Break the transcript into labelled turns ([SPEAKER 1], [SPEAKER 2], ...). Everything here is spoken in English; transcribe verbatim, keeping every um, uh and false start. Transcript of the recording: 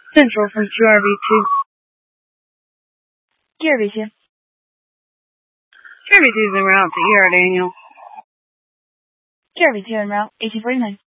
[SPEAKER 1] Central from Q R V two.
[SPEAKER 2] Q R V two.
[SPEAKER 1] Q R V two is en route to E R Daniel.
[SPEAKER 2] Q R V two en route, eighteen forty-nine.